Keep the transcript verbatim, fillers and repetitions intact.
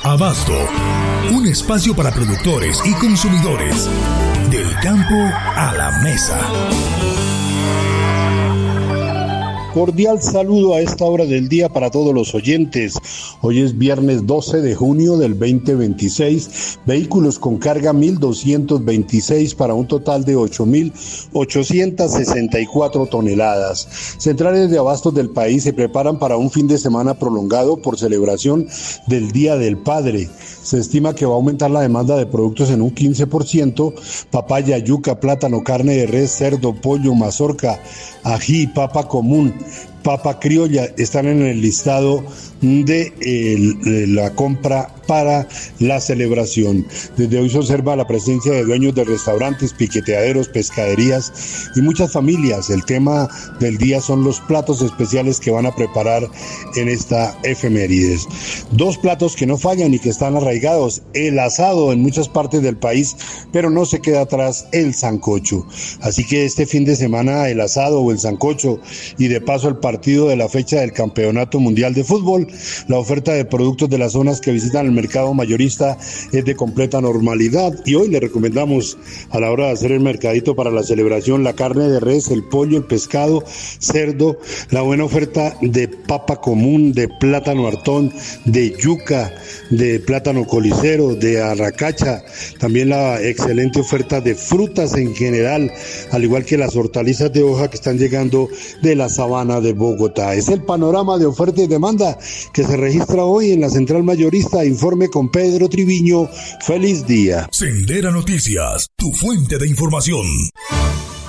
Abasto, un espacio para productores y consumidores. Del campo a la mesa. Cordial saludo a esta hora del día para todos los oyentes. Hoy es viernes doce de junio del veinte veintiséis. Vehículos con carga mil doscientos veintiséis para un total de ocho mil ochocientos sesenta y cuatro toneladas. Centrales de abastos del país se preparan para un fin de semana prolongado por celebración del Día del Padre. Se estima que va a aumentar la demanda de productos en un quince por ciento. Papaya, yuca, plátano, carne de res, cerdo, pollo, mazorca, ají, papa común, papa criolla están en el listado de, eh, de la compra para la celebración. Desde hoy se observa la presencia de dueños de restaurantes, piqueteaderos, pescaderías y muchas familias. El tema del día son los platos especiales que van a preparar en esta efemérides. Dos platos que no fallan y que están arraigados: el asado en muchas partes del país, pero no se queda atrás el sancocho. Así que este fin de semana el asado o el sancocho y de paso el partido de la fecha del Campeonato Mundial de Fútbol. La oferta de productos de las zonas que visitan el mercado mayorista es de completa normalidad y hoy le recomendamos a la hora de hacer el mercadito para la celebración la carne de res, el pollo, el pescado, cerdo, la buena oferta de papa común, de plátano hartón, de yuca, de plátano colicero, de arracacha, también la excelente oferta de frutas en general, al igual que las hortalizas de hoja que están llegando de la sabana de Bogotá. Es el panorama de oferta y demanda que se registra hoy en la central mayorista. Informe con Pedro Triviño. Feliz día. Sendera Noticias, tu fuente de información.